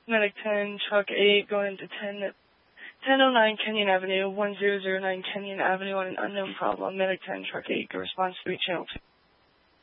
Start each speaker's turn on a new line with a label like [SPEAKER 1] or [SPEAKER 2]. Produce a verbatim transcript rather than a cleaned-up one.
[SPEAKER 1] Medic ten, Truck eight, going into ten, ten oh nine Kenyon Avenue, one zero zero nine Kenyon Avenue on an unknown problem. Medic ten, Truck eight, go response three, channel two.